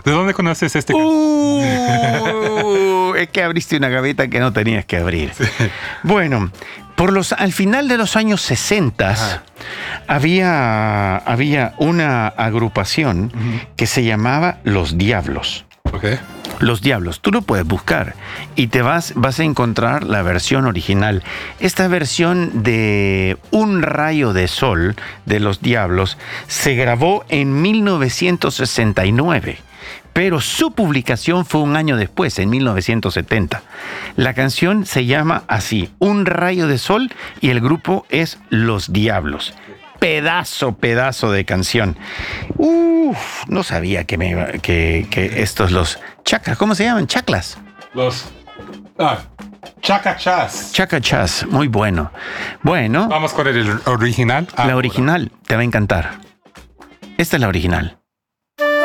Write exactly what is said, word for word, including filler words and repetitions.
¿De dónde conoces este? Uh, es que abriste una gaveta que no tenías que abrir. Sí. Bueno, por los, al final de los años sesenta había, había una agrupación uh-huh. que se llamaba Los Diablos. Okay. Los Diablos, tú lo puedes buscar y te vas, vas a encontrar la versión original. Esta versión de Un rayo de sol de Los Diablos se grabó en mil novecientos sesenta y nueve, pero su publicación fue un año después, en mil novecientos setenta. La canción se llama así, Un rayo de sol, y el grupo es Los Diablos. Pedazo, pedazo de canción. Uf, no sabía que, me, que, que estos los chacas, ¿cómo se llaman? Chaclas. Los ah, chacachas. Chacachas, muy bueno. Bueno. Vamos con el original. Ah, la original, te va a encantar. Esta es la original.